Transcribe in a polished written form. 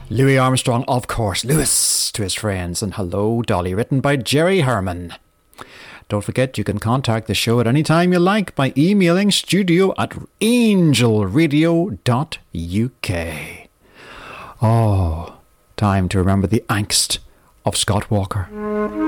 Louis Armstrong, of course, Louis to his friends, and Hello Dolly, written by Jerry Herman. Don't forget, you can contact the show at any time you like by emailing studio@angelradio.uk. Oh, time to remember the angst of Scott Walker.